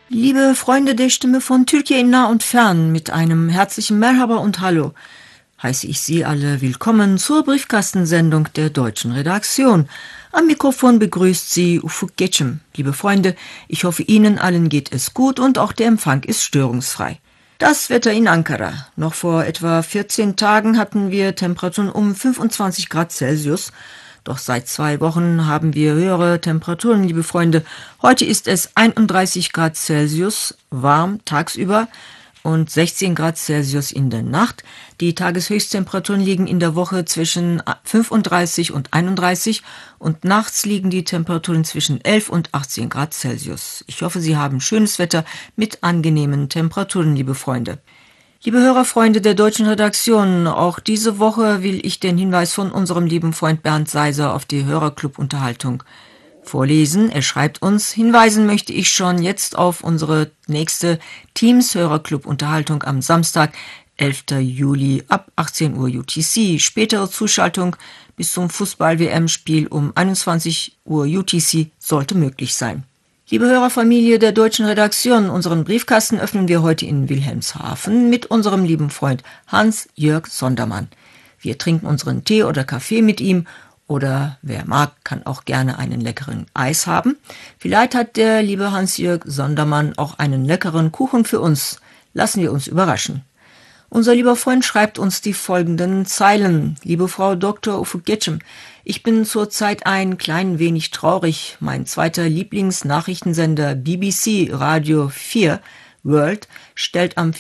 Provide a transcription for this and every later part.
Liebe Freunde der Stimme von Türkei in nah und fern, mit einem herzlichen Merhaba und Hallo heiße ich Sie alle willkommen zur Briefkastensendung der deutschen Redaktion. Am Mikrofon begrüßt Sie Ufuk Geçim. Liebe Freunde, ich hoffe, Ihnen allen geht es gut und auch der Empfang ist störungsfrei. Das Wetter in Ankara. Noch vor etwa 14 Tagen hatten wir Temperaturen um 25 Grad Celsius. Doch seit 2 Wochen haben wir höhere Temperaturen, liebe Freunde. Heute ist es 31 Grad Celsius, warm tagsüber und 16 Grad Celsius in der Nacht. Die Tageshöchsttemperaturen liegen in der Woche zwischen 35 und 31 und nachts liegen die Temperaturen zwischen 11 und 18 Grad Celsius. Ich hoffe, Sie haben schönes Wetter mit angenehmen Temperaturen, liebe Freunde. Liebe Hörerfreunde der deutschen Redaktion, auch diese Woche will ich den Hinweis von unserem lieben Freund Bernd Seiser auf die Hörerclub-Unterhaltung vorlesen. Er schreibt uns: Hinweisen möchte ich schon jetzt auf unsere nächste Teams-Hörerclub-Unterhaltung am Samstag, 11. Juli ab 18 Uhr UTC. Spätere Zuschaltung bis zum Fußball-WM-Spiel um 21 Uhr UTC sollte möglich sein. Liebe Hörerfamilie der deutschen Redaktion, unseren Briefkasten öffnen wir heute in Wilhelmshaven mit unserem lieben Freund Hans-Jörg Sondermann. Wir trinken unseren Tee oder Kaffee mit ihm oder wer mag, kann auch gerne einen leckeren Eis haben. Vielleicht hat der liebe Hans-Jörg Sondermann auch einen leckeren Kuchen für uns. Lassen wir uns überraschen. Unser lieber Freund schreibt uns die folgenden Zeilen. Liebe Frau Dr. Ufuk Geçim, ich bin zurzeit ein klein wenig traurig. Mein zweiter Lieblingsnachrichtensender BBC Radio 4 World stellt am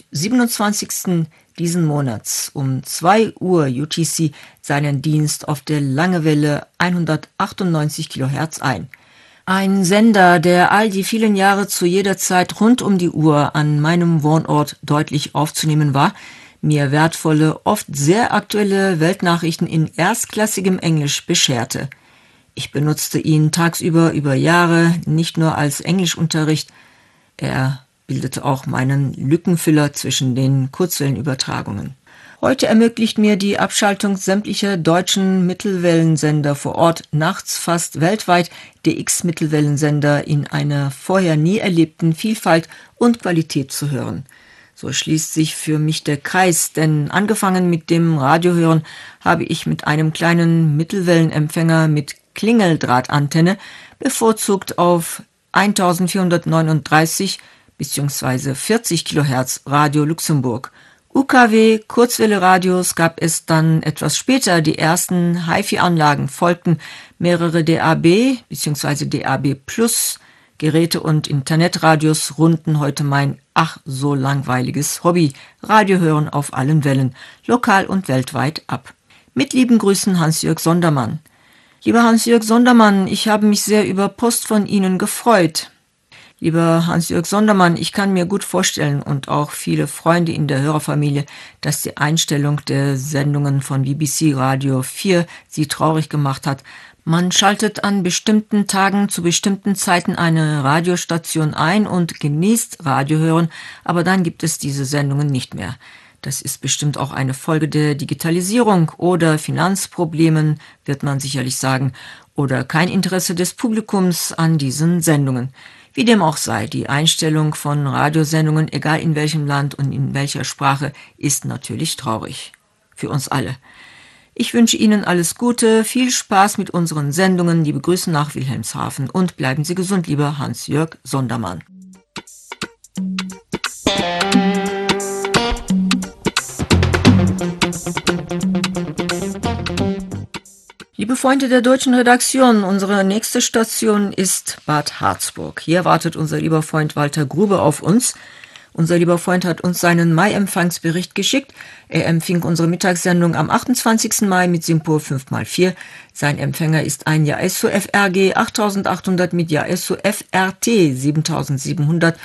27. diesen Monats um 2 Uhr UTC seinen Dienst auf der Langewelle 198 kHz ein. Ein Sender, der all die vielen Jahre zu jeder Zeit rund um die Uhr an meinem Wohnort deutlich aufzunehmen war, mir wertvolle, oft sehr aktuelle Weltnachrichten in erstklassigem Englisch bescherte. Ich benutzte ihn tagsüber über Jahre nicht nur als Englischunterricht, er bildete auch meinen Lückenfüller zwischen den Kurzwellenübertragungen. Heute ermöglicht mir die Abschaltung sämtlicher deutschen Mittelwellensender vor Ort nachts fast weltweit DX-Mittelwellensender in einer vorher nie erlebten Vielfalt und Qualität zu hören. So schließt sich für mich der Kreis, denn angefangen mit dem Radiohören habe ich mit einem kleinen Mittelwellenempfänger mit Klingeldrahtantenne, bevorzugt auf 1439 bzw. 40 kHz Radio Luxemburg. UKW Kurzwelle-Radios gab es dann etwas später, die ersten HiFi-Anlagen folgten, mehrere DAB bzw. DAB Plus Geräte und Internetradios runden heute mein ach so langweiliges Hobby, Radiohören auf allen Wellen, lokal und weltweit ab. Mit lieben Grüßen, Hans-Jörg Sondermann. Lieber Hans-Jörg Sondermann, ich habe mich sehr über Post von Ihnen gefreut. Lieber Hans-Jörg Sondermann, ich kann mir gut vorstellen und auch viele Freunde in der Hörerfamilie, dass die Einstellung der Sendungen von BBC Radio 4 Sie traurig gemacht hat. Man schaltet an bestimmten Tagen zu bestimmten Zeiten eine Radiostation ein und genießt Radiohören, aber dann gibt es diese Sendungen nicht mehr. Das ist bestimmt auch eine Folge der Digitalisierung oder Finanzproblemen, wird man sicherlich sagen, oder kein Interesse des Publikums an diesen Sendungen. Wie dem auch sei, die Einstellung von Radiosendungen, egal in welchem Land und in welcher Sprache, ist natürlich traurig. Für uns alle. Ich wünsche Ihnen alles Gute, viel Spaß mit unseren Sendungen, liebe Grüße nach Wilhelmshaven und bleiben Sie gesund, lieber Hans-Jörg Sondermann. Liebe Freunde der deutschen Redaktion, unsere nächste Station ist Bad Harzburg. Hier wartet unser lieber Freund Walter Grube auf uns. Unser lieber Freund hat uns seinen Mai-Empfangsbericht geschickt. Er empfing unsere Mittagssendung am 28. Mai mit Simpur 5x4. Sein Empfänger ist ein Yaesu FRG 8800 mit Yaesu FRT 7700